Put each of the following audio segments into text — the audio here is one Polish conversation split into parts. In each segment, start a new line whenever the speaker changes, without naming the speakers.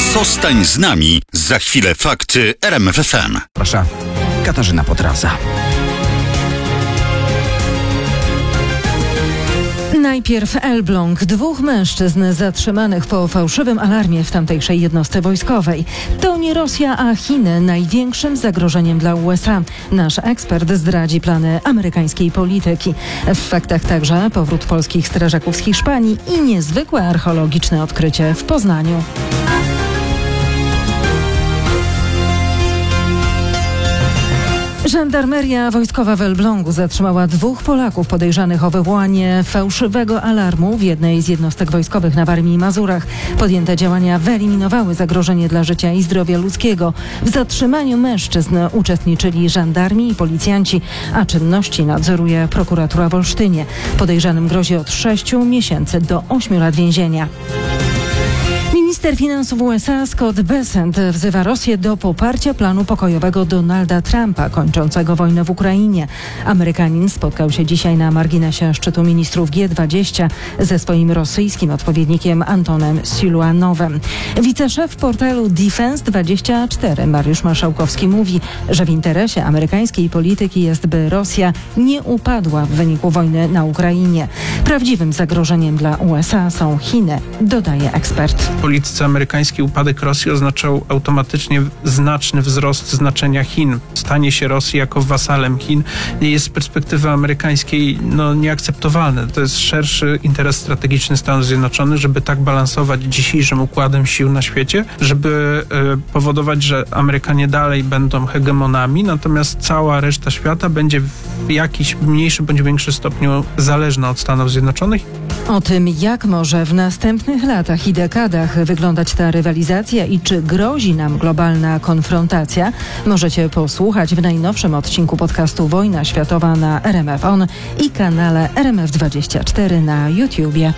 Zostań z nami. Za chwilę fakty RMF FM.
Proszę, Katarzyna Potrasa.
Najpierw Elbląg. 2 mężczyzn zatrzymanych po fałszywym alarmie w tamtejszej jednostce wojskowej. To nie Rosja, a Chiny największym zagrożeniem dla USA. Nasz ekspert zdradzi plany amerykańskiej polityki. W faktach także powrót polskich strażaków z Hiszpanii i niezwykłe archeologiczne odkrycie w Poznaniu. Żandarmeria wojskowa w Elblągu zatrzymała 2 Polaków podejrzanych o wywołanie fałszywego alarmu w jednej z jednostek wojskowych na Warmii i Mazurach. Podjęte działania wyeliminowały zagrożenie dla życia i zdrowia ludzkiego. W zatrzymaniu mężczyzn uczestniczyli żandarmi i policjanci, a czynności nadzoruje prokuratura w Olsztynie. Podejrzanym grozi od 6 miesięcy do 8 lat więzienia. Minister finansów USA Scott Bessent wzywa Rosję do poparcia planu pokojowego Donalda Trumpa kończącego wojnę w Ukrainie. Amerykanin spotkał się dzisiaj na marginesie szczytu ministrów G20 ze swoim rosyjskim odpowiednikiem Antonem Siluanowem. Wiceszef portalu Defense24 Mariusz Marszałkowski mówi, że w interesie amerykańskiej polityki jest, by Rosja nie upadła w wyniku wojny na Ukrainie. Prawdziwym zagrożeniem dla USA są Chiny, dodaje ekspert.
Polityce amerykańskiej upadek Rosji oznaczał automatycznie znaczny wzrost znaczenia Chin. Stanie się Rosji jako wasalem Chin jest z perspektywy amerykańskiej nieakceptowalne. To jest szerszy interes strategiczny Stanów Zjednoczonych, żeby tak balansować dzisiejszym układem sił na świecie, żeby powodować, że Amerykanie dalej będą hegemonami, natomiast cała reszta świata będzie w jakiś mniejszy bądź większy stopniu zależna od Stanów Zjednoczonych.
O tym, jak może w następnych latach i dekadach wyglądać ta rywalizacja i czy grozi nam globalna konfrontacja, możecie posłuchać w najnowszym odcinku podcastu Wojna Światowa na RMF On i kanale RMF24 na YouTubie.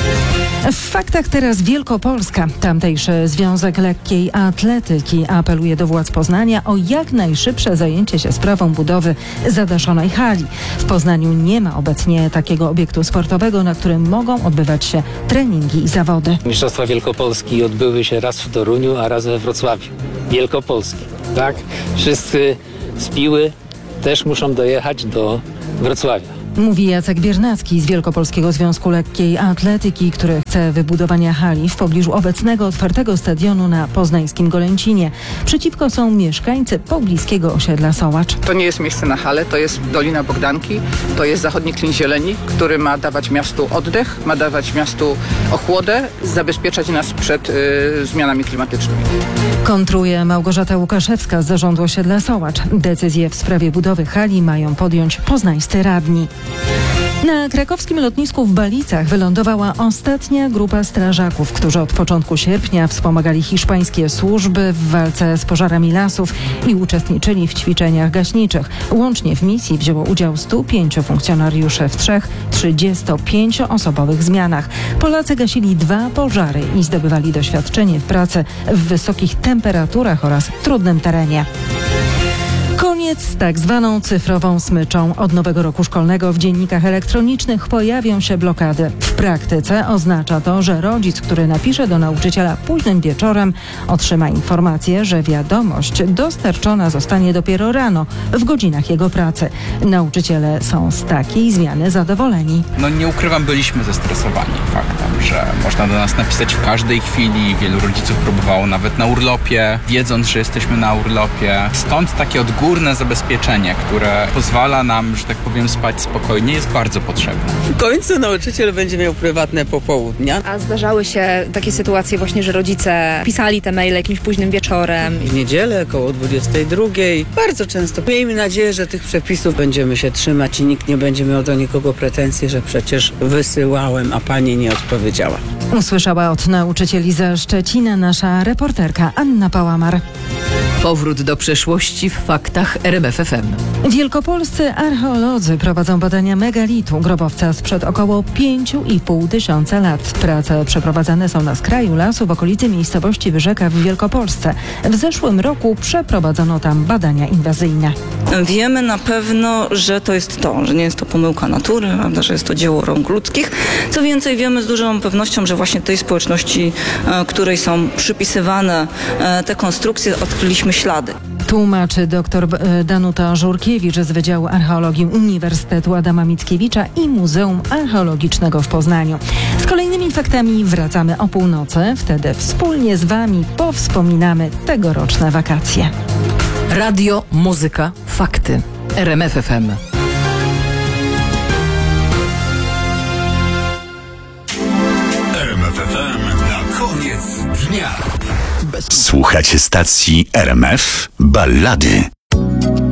W faktach teraz Wielkopolska. Tamtejszy Związek Lekkiej Atletyki apeluje do władz Poznania o jak najszybsze zajęcie się sprawą budowy zadaszonej hali. W Poznaniu nie ma obecnie takiego obiektu sportowego, na którym mogą odbywać się treningi i zawody.
Mistrzostwa Wielkopolski odbyły się raz w Toruniu, a raz we Wrocławiu. Wielkopolski, tak? Wszyscy z Piły też muszą dojechać do Wrocławia.
Mówi Jacek Biernacki z Wielkopolskiego Związku Lekkiej Atletyki, który chce wybudowania hali w pobliżu obecnego otwartego stadionu na poznańskim Golęcinie. Przeciwko są mieszkańcy pobliskiego osiedla Sołacz.
To nie jest miejsce na halę, to jest Dolina Bogdanki, to jest zachodni klin zieleni, który ma dawać miastu oddech, ma dawać miastu ochłodę, zabezpieczać nas przed zmianami klimatycznymi.
Kontruje Małgorzata Łukaszewska z zarządu osiedla Sołacz. Decyzję w sprawie budowy hali mają podjąć poznańscy radni. Na krakowskim lotnisku w Balicach wylądowała ostatnia grupa strażaków, którzy od początku sierpnia wspomagali hiszpańskie służby w walce z pożarami lasów i uczestniczyli w ćwiczeniach gaśniczych. Łącznie w misji wzięło udział 105 funkcjonariuszy w 3 35-osobowych zmianach. Polacy gasili 2 pożary i zdobywali doświadczenie w pracy w wysokich temperaturach oraz trudnym terenie. Koniec z tak zwaną cyfrową smyczą. Od nowego roku szkolnego w dziennikach elektronicznych pojawią się blokady. W praktyce oznacza to, że rodzic, który napisze do nauczyciela późnym wieczorem, otrzyma informację, że wiadomość dostarczona zostanie dopiero rano, w godzinach jego pracy. Nauczyciele są z takiej zmiany zadowoleni.
Nie ukrywam, byliśmy zestresowani faktem, że można do nas napisać w każdej chwili. Wielu rodziców próbowało nawet na urlopie, wiedząc, że jesteśmy na urlopie. Stąd takie odgórne zabezpieczenie, które pozwala nam, że tak powiem, spać spokojnie, jest bardzo potrzebne.
W końcu nauczyciel będzie miał prywatne popołudnia.
A zdarzały się takie sytuacje właśnie, że rodzice pisali te maile jakimś późnym wieczorem.
W niedzielę około 22:00. Bardzo często. Miejmy nadzieję, że tych przepisów będziemy się trzymać i nikt nie będzie miał do nikogo pretensji, że przecież wysyłałem, a pani nie odpowiedziała.
Usłyszała od nauczycieli ze Szczecina nasza reporterka Anna Pałamar.
Powrót do przeszłości w faktach RMFFM.
Wielkopolscy archeolodzy prowadzą badania megalitu, grobowca sprzed około 5,5 tysiąca lat. Prace przeprowadzane są na skraju lasu w okolicy miejscowości Wyrzeka w Wielkopolsce. W zeszłym roku przeprowadzono tam badania inwazyjne.
Wiemy na pewno, że to jest to, że nie jest to pomyłka natury, prawda, że jest to dzieło rąk ludzkich. Co więcej, wiemy z dużą pewnością, że właśnie tej społeczności, której są przypisywane te konstrukcje, odkryliśmy ślady.
Tłumaczy dr Danuta Żurkiewicz z Wydziału Archeologii Uniwersytetu Adama Mickiewicza i Muzeum Archeologicznego w Poznaniu. Z kolejnymi faktami wracamy o północy. Wtedy wspólnie z Wami powspominamy tegoroczne wakacje.
Radio, muzyka, fakty. RMFFM.
RMFFM na koniec dnia. Słuchacie stacji RMF Ballady.